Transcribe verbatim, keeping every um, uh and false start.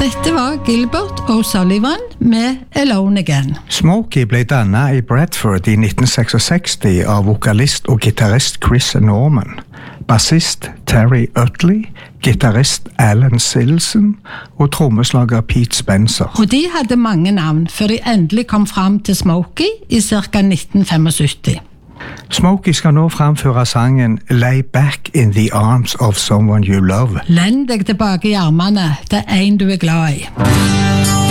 Dette var Gilbert O'Sullivan med Alone Again. Smokey ble dannet i Bradford i nitten sekstiseks av vokalist og gitarist Chris Norman, bassist Terry Utley, gitarist Alan Silson og trommeslager Pete Spencer. Og de hadde mange navn før de endelig kom fram til Smokey i ca. nitten syttifem. Smokey skal nå framføre sangen Lay Back in the Arms of Someone You Love. Lenn deg tilbake i armene til en du er glad i.